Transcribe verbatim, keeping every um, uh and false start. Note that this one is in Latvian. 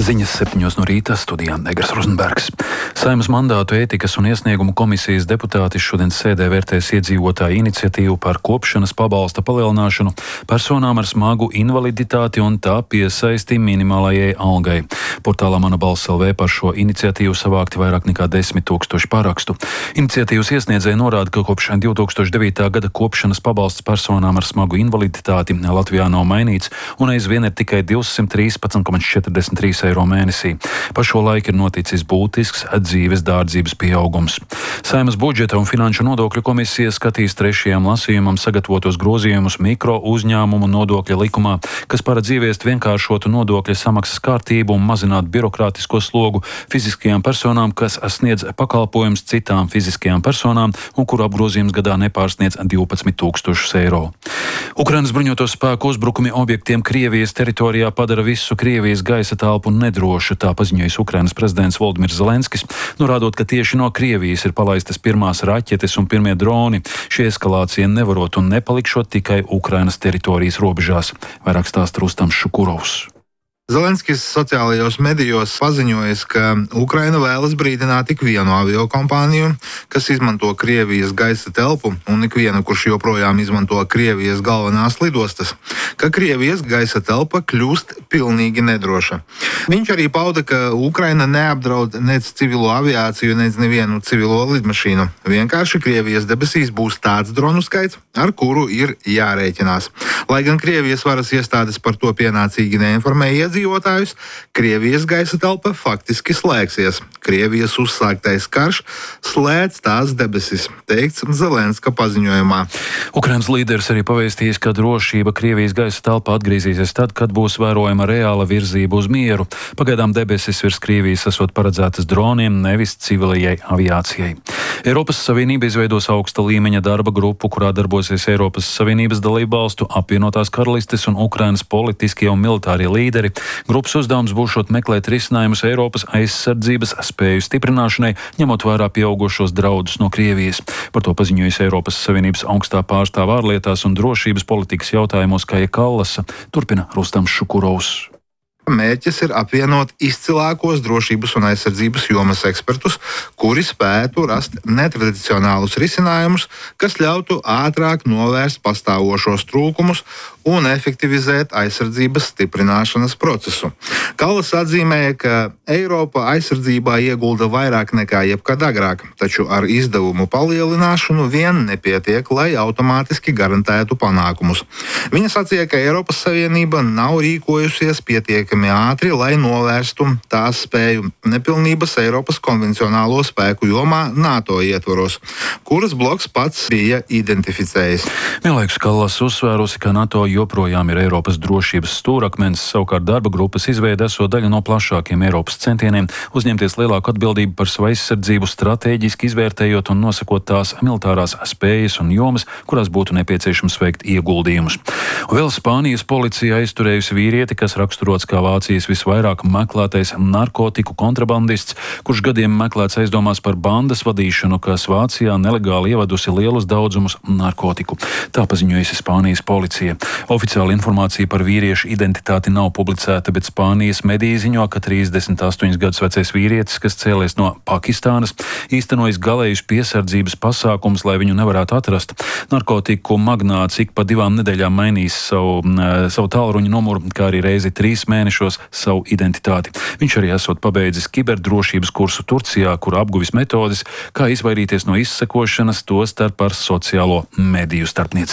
Ziņas septiņos no rīta studijā Negras Rozenbergs. Saeimas mandātu ētikas un iesniegumu komisijas deputāti šodien sēdē vērtēs iedzīvotāju iniciatīvu par kopšanas pabalsta palielināšanu personām ar smagu invaliditāti un tā piesaisti minimālajai algai. Portālā Mana balss L V par šo iniciatīvu savākti vairāk nekā desmit tūkstoši parakstu. Iniciatīvas iesniedzēji norāda, ka kopš divi tūkstoši devītā gada kopšanas pabalsts personām ar smagu invaliditāti Latvijā nav mainīts un aizvien ir tikai divsimt trīspadsmit komats četrdesmit trīs eiro mēnesī. Pa šo laiku ir noticis būtisks dzīves dārdzības pieaugums. Saeimas budžeta un finanšu nodokļu komisija skatīs trešajam lasījumam sagatavotos grozījumus mikro uzņēmumu nodokļa likumā, kas paredz ieviest vienkāršotu nodokļa samaksas kārtību un mazināt birokrātisko slogu fiziskajām personām, kas sniedz pakalpojumus citām fiziskajām personām un kuru apgrozījums gadā nepārsniedz divpadsmit tūkstošus eiro. Ukrainas bruņoto spēku uzbrukumi objektiem Krievijas teritorijā padara visu Krievijas gaisa telpu nedrošu, tā paziņojis Ukrainas prezidents Volodimirs Zelenskis, norādot, ka tieši no Krievijas ir palaistas pirmās raķetes un pirmie droni. Šī eskalācija nevarot un nepalikšot tikai Ukrainas teritorijas robežās. Vairāk stāsta Rustams Šukurovs. Zelenskis sociālajos medijos paziņojis, ka Ukraina vēlas brīdināt ikvienu aviokompāniju, kas izmanto Krievijas gaisa telpu, un ikvienu, kurš joprojām izmanto Krievijas galvenās lidostas, ka Krievijas gaisa telpa kļūst pilnīgi nedroša. Viņš arī pauda, ka Ukraina neapdraud nec civilo aviāciju, nec nevienu civilo lidmašīnu. Vienkārši Krievijas debesīs būs tāds dronu skaits, ar kuru ir jārēķinās. Lai gan Krievijas varas iestādes par to pienācīgi neinformēja iedzīvotājus, Krievijas gaisa telpa faktiski slēgsies. Krievijas uzsāktais karš slēdz tās debesis, teikts Zelenska paziņojumā. Ukrainas līderis arī pavēstījis, ka drošība Krievijas gaisa telpā atgriezīsies tad, kad būs vērojama reāla virzība uz mieru. Pagaidām debesis virs Krievijas esot paredzētas droniem, nevis civilajai aviācijai. Eiropas Savienība izveidos augsta līmeņa darba grupu, kurā darbosies Eiropas Savienības dalībvalstu, apvienotās karalistes un Ukrainas politiskie un militārie līderi. Grupas uzdevums būšot meklēt risinājumus Eiropas aizsardzības spēju stiprināšanai, ņemot vērā pieaugušos draudus no Krievijas. Par to paziņojas Eiropas Savienības augstā pārstāve ārlietās un drošības politikas jautājumos Kaja Kallasa. Turpina Rustams Šukurovs. Mērķis ir apvienot izcilākos drošības un aizsardzības jomas ekspertus, kuri spētu rast netradicionālus risinājumus, kas ļautu ātrāk novērst pastāvošos trūkumus un efektivizēt aizsardzības stiprināšanas procesu. Kallas atzīmēja, ka Eiropa aizsardzībā iegulda vairāk nekā jebkad agrāk, taču ar izdevumu palielināšanu vien nepietiek, lai automātiski garantētu panākumus. Viņa sacīja, ka Eiropas Savienība nav rīkojusies pietiekami ātri, lai novērstu tās spēju nepilnības Eiropas konvencionālo spēku jomā NATO ietvaros, kuras bloks pats bija identificējis. Vienlaikus Kallas uzsvērusi, ka NATO joprojām ir Eiropas drošības stūrakmens, savukārt darba grupas izveide esot daļa no plašākiem Eiropas centieniem uzņemties lielāku atbildību par savu aizsardzību, stratēģiski izvērtējot un nosakot tās militārās spējas un jomas, kurās būtu nepieciešams veikt ieguldījumus. Un vēl Spānijas policija aizturējusi vīrieti, kas raksturots kā Vācijas visvairāk meklētais narkotiku kontrabandists, kurš gadiem meklēts aizdomās par bandas vadīšanu, kas Vācijā nelegāli ievadusi lielus daudzumus narkotiku. Tā paziņojusi Spānijas policija. Oficiāla informācija par vīriešu identitāti nav publicēta, bet Spānijas mediji ziņo, ka trīsdesmit astoņus gadus vecais vīrietis, kas cēlies no Pakistānas, īstenojis galējus piesardzības pasākumus, lai viņu nevarētu atrast. Narkotiku magnāts ik pa divām nedēļām mainīs savu, savu tālruņa numuru, kā arī reizi trīs mēnešos savu identitāti. Viņš arī esot pabeidzis kiberdrošības kursu Turcijā, kur apguvis metodes, kā izvairīties no izsekošanas, tostarp ar sociālo mediju starpniecību.